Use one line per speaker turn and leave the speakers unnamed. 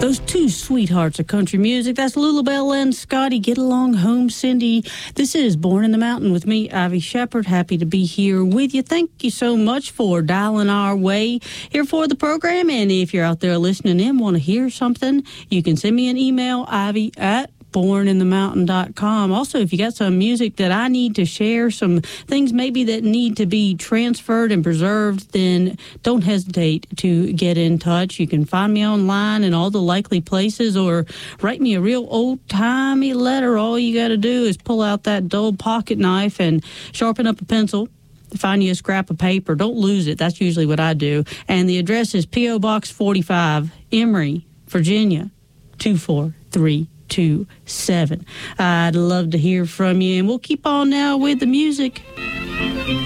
Those two sweethearts of country music. That's Lulabelle and Scotty. Get along home, Cindy. This is Born in the Mountain with me, Ivy Shepard. Happy to be here with you. Thank you so much for dialing our way here for the program. And if you're out there listening in, want to hear something, you can send me an email, ivy@borninthemountain.com. Also, if you got some music that I need to share, some things maybe that need to be transferred and preserved, then don't hesitate to get in touch. You can find me online in all the likely places or write me a real old-timey letter. All you got to do is pull out that dull pocket knife and sharpen up a pencil. Find you a scrap of paper. Don't lose it. That's usually what I do. And the address is P.O. Box 45, Emory, Virginia, 24327. I'd love to hear from you, and we'll keep on now with the music.